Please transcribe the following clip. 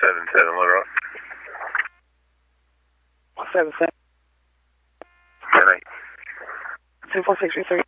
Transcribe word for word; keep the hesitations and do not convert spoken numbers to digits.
seven seven, what up? seven seven. ten eight. two four six three three.